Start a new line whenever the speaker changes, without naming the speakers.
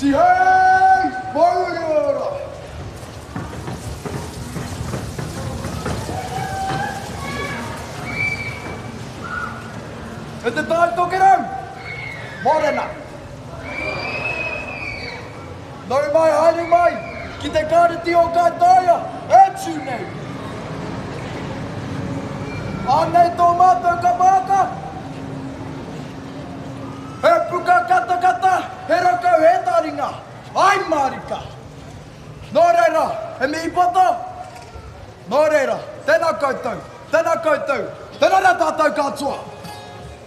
Si hei! Moira! Ete taito kerang! Morena! Noi mai haini mai! Kite kaadettiin on kai taja! Etsynei! Annei tuo maatoin kapaka! Heppuka kata! Herokau hetaringa! Aimarika! Noreira! Emi ipoto! Noreira! Tänä koittau! Tänä rata tai katsoa!